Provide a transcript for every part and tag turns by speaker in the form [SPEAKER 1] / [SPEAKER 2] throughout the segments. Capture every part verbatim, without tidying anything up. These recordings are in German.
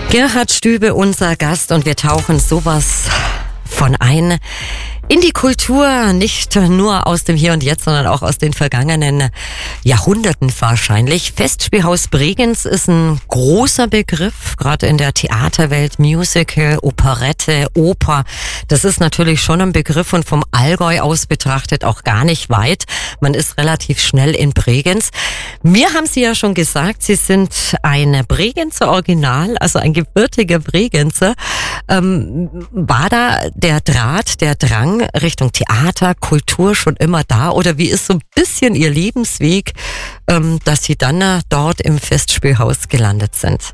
[SPEAKER 1] Gerhard Stübe, unser Gast, und wir tauchen sowas von ein in die Kultur, nicht nur aus dem Hier und Jetzt, sondern auch aus den vergangenen Jahrhunderten wahrscheinlich. Festspielhaus Bregenz ist ein großer Begriff, gerade in der Theaterwelt, Musical, Operette, Oper. Das ist natürlich schon ein Begriff und vom Allgäu aus betrachtet auch gar nicht weit. Man ist relativ schnell in Bregenz. Mir haben Sie ja schon gesagt, Sie sind ein Bregenzer Original, also ein gebürtiger Bregenzer. Ähm, war da der Draht, der Drang Richtung Theater, Kultur schon immer da? Oder wie ist so ein bisschen Ihr Lebensweg, ähm, dass Sie dann äh, dort im Festspielhaus gelandet sind?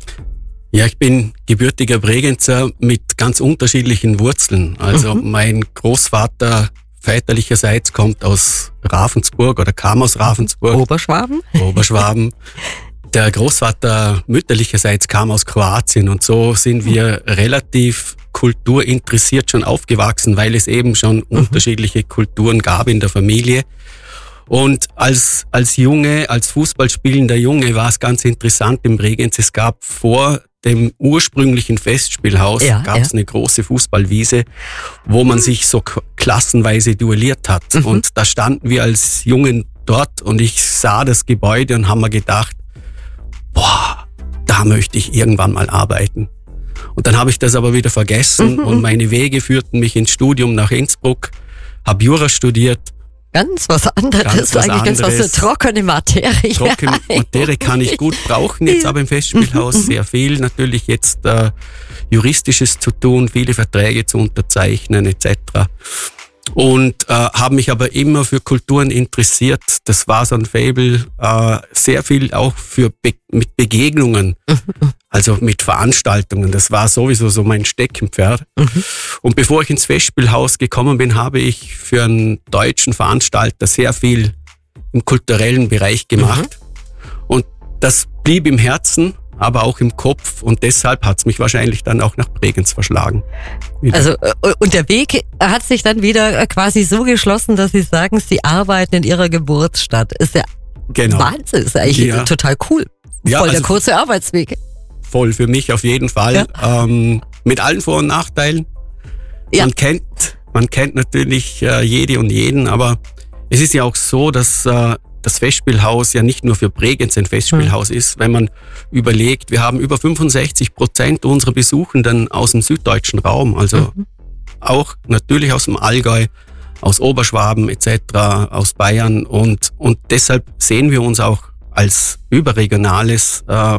[SPEAKER 2] Ja, ich bin gebürtiger Bregenzer mit ganz unterschiedlichen Wurzeln. Also mhm. mein Großvater väterlicherseits kommt aus Ravensburg oder kam aus Ravensburg.
[SPEAKER 1] Oberschwaben?
[SPEAKER 2] Oberschwaben. Der Großvater mütterlicherseits kam aus Kroatien, und so sind wir relativ kulturinteressiert schon aufgewachsen, weil es eben schon mhm. unterschiedliche Kulturen gab in der Familie. Und als, als Junge, als Fußballspielender Junge war es ganz interessant in Bregenz. Es gab vor dem ursprünglichen Festspielhaus
[SPEAKER 1] ja,
[SPEAKER 2] gab es
[SPEAKER 1] ja.
[SPEAKER 2] eine große Fußballwiese, wo man sich so klassenweise duelliert hat. Mhm. Und da standen wir als Jungen dort und ich sah das Gebäude und haben mir gedacht, boah, da möchte ich irgendwann mal arbeiten. Und dann habe ich das aber wieder vergessen mhm. und meine Wege führten mich ins Studium nach Innsbruck, habe Jura studiert.
[SPEAKER 1] Ganz was anderes,
[SPEAKER 2] ganz was
[SPEAKER 1] eigentlich
[SPEAKER 2] anderes.
[SPEAKER 1] ganz was für trockene Materie.
[SPEAKER 2] Trockene Materie kann ich gut brauchen, jetzt aber im Festspielhaus sehr viel. Natürlich jetzt äh, Juristisches zu tun, viele Verträge zu unterzeichnen et cetera. Und äh, habe mich aber immer für Kulturen interessiert. Das war so ein Faible, äh, sehr viel auch für Be- mit Begegnungen, also mit Veranstaltungen. Das war sowieso so mein Steckenpferd. Mhm. Und bevor ich ins Festspielhaus gekommen bin, habe ich für einen deutschen Veranstalter sehr viel im kulturellen Bereich gemacht. Mhm. Und das blieb im Herzen, aber auch im Kopf, und deshalb hat es mich wahrscheinlich dann auch nach Bregenz verschlagen. Wieder.
[SPEAKER 1] Also, und der Weg hat sich dann wieder quasi so geschlossen, dass Sie sagen, Sie arbeiten in Ihrer Geburtsstadt. Ist ja
[SPEAKER 2] genau.
[SPEAKER 1] Wahnsinn, ist eigentlich
[SPEAKER 2] ja.
[SPEAKER 1] total cool.
[SPEAKER 2] Ja,
[SPEAKER 1] voll der
[SPEAKER 2] also
[SPEAKER 1] kurze Arbeitsweg.
[SPEAKER 2] Voll, für mich auf jeden Fall. Ja. Ähm, mit allen Vor- und Nachteilen.
[SPEAKER 1] Ja.
[SPEAKER 2] Man kennt, man kennt natürlich äh, jede und jeden, aber es ist ja auch so, dass äh, das Festspielhaus ja nicht nur für Bregenz ein Festspielhaus mhm. ist. Wenn man überlegt, wir haben über fünfundsechzig Prozent unserer Besuchenden aus dem süddeutschen Raum, also mhm. auch natürlich aus dem Allgäu, aus Oberschwaben et cetera, aus Bayern, und, und deshalb sehen wir uns auch als überregionales äh,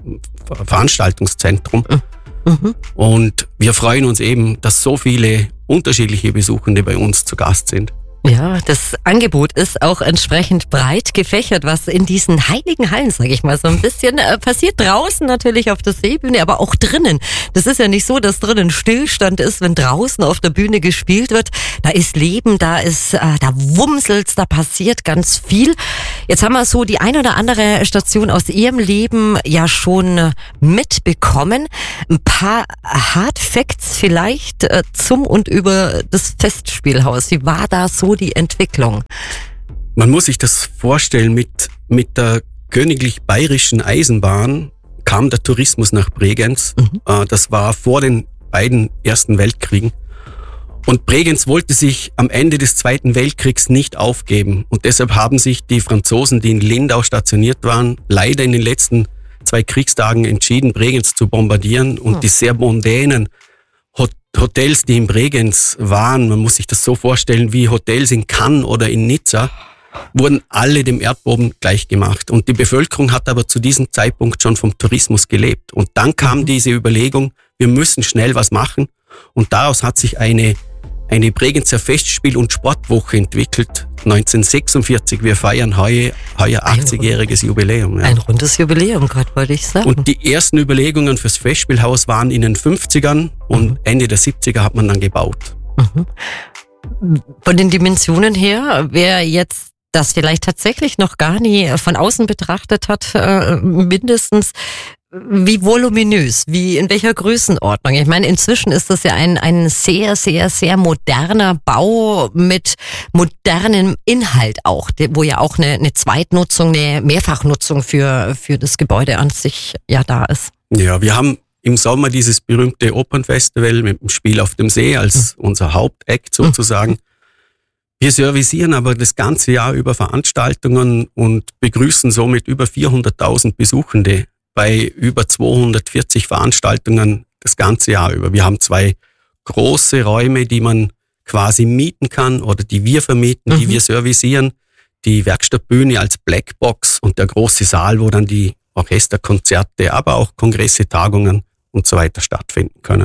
[SPEAKER 2] Veranstaltungszentrum. Mhm. Und wir freuen uns eben, dass so viele unterschiedliche Besuchende bei uns zu Gast sind.
[SPEAKER 1] Ja, das Angebot ist auch entsprechend breit gefächert, was in diesen heiligen Hallen, sage ich mal, so ein bisschen äh, passiert. Draußen natürlich auf der Seebühne, aber auch drinnen. Das ist ja nicht so, dass drinnen Stillstand ist, wenn draußen auf der Bühne gespielt wird. Da ist Leben, da ist, äh, da wumselt's, da passiert ganz viel. Jetzt haben wir so die ein oder andere Station aus Ihrem Leben ja schon mitbekommen. Ein paar Hard Facts vielleicht äh, zum und über das Festspielhaus. Wie war da so die Entwicklung?
[SPEAKER 2] Man muss sich das vorstellen, mit, mit der Königlich Bayerischen Eisenbahn kam der Tourismus nach Bregenz. Mhm. Das war vor den beiden Ersten Weltkriegen. Und Bregenz wollte sich am Ende des Zweiten Weltkriegs nicht aufgeben. Und deshalb haben sich die Franzosen, die in Lindau stationiert waren, leider in den letzten zwei Kriegstagen entschieden, Bregenz zu bombardieren. Und mhm. die sehr mondänen Hotels, die in Bregenz waren, man muss sich das so vorstellen wie Hotels in Cannes oder in Nizza, wurden alle dem Erdboden gleichgemacht. Und die Bevölkerung hat aber zu diesem Zeitpunkt schon vom Tourismus gelebt. Und dann kam mhm. diese Überlegung, wir müssen schnell was machen. Und daraus hat sich eine, eine Bregenzer Festspiel- und Sportwoche entwickelt. neunzehnhundertsechsundvierzig, wir feiern heuer, heuer achtzigjähriges Jubiläum. Ja.
[SPEAKER 1] Ein rundes Jubiläum, Gott, wollte ich sagen.
[SPEAKER 2] Und die ersten Überlegungen fürs Festspielhaus waren in den fünfzigern und mhm. Ende der siebziger hat man dann gebaut.
[SPEAKER 1] Mhm. Von den Dimensionen her, wer jetzt das vielleicht tatsächlich noch gar nie von außen betrachtet hat, äh, mindestens, wie voluminös, wie in welcher Größenordnung? Ich meine, inzwischen ist das ja ein, ein sehr, sehr, sehr moderner Bau mit modernem Inhalt auch, wo ja auch eine, eine Zweitnutzung, eine Mehrfachnutzung für, für das Gebäude an sich ja da ist.
[SPEAKER 2] Ja, wir haben im Sommer dieses berühmte Opernfestival mit dem Spiel auf dem See als unser Hauptakt sozusagen. Wir servicieren aber das ganze Jahr über Veranstaltungen und begrüßen somit über vierhunderttausend Besuchende bei über zweihundertvierzig Veranstaltungen das ganze Jahr über. Wir haben zwei große Räume, die man quasi mieten kann oder die wir vermieten, mhm. die wir servicieren. Die Werkstattbühne als Blackbox und der große Saal, wo dann die Orchesterkonzerte, aber auch Kongresse, Tagungen und so weiter stattfinden können.